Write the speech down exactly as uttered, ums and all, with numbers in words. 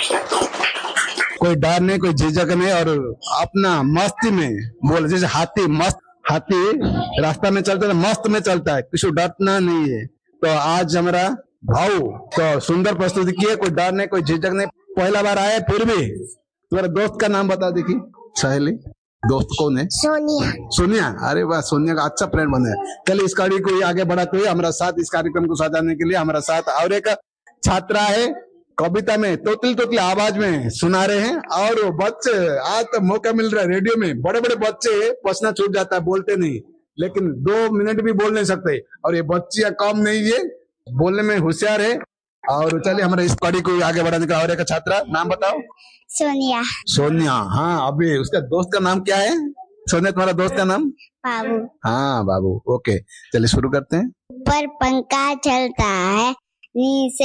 कोई डर नहीं, कोई झिझक नहीं, और अपना मस्ती में बोले, जैसे हाथी मस्त, हाथी रास्ता में चलता है मस्त में चलता है, किसी डरना नहीं है। तो आज हमारा भाऊ तो सुंदर प्रस्तुति की है, कोई डर नहीं, कोई झिझक नहीं, पहला बार आया फिर भी। तुम्हारे दोस्त का नाम बता देखी, सहेली दोस्त कौन है? सोनिया। सोनिया, अरे वाह, सोनिया का अच्छा फ्रेंड बने। चलिए इस कड़ी को आगे बढ़ाते हुए हमारा साथ इस कार्यक्रम को सजाने के लिए हमारा साथ और एक छात्रा है, कविता में तोतली तोतली आवाज में सुना रहे हैं। और बच्चे आज तो मौका मिल रहा है रेडियो में, बड़े बड़े बच्चे पसीना छूट जाता है, बोलते नहीं, लेकिन दो मिनट भी बोल नहीं सकते, और ये बच्चियां कम नहीं है, बोलने में होशियार है। और चलिए हमारे इस कड़ी को आगे बढ़ाने का और एक छात्रा, नाम बताओ। सोनिया। सोनिया, हाँ, अभी उसका दोस्त का नाम क्या है? सोनिया, तुम्हारा दोस्त का नाम? बाबू। हाँ बाबू, ओके, चलिए शुरू करते हैं। पर पंखा चलता है, नीचे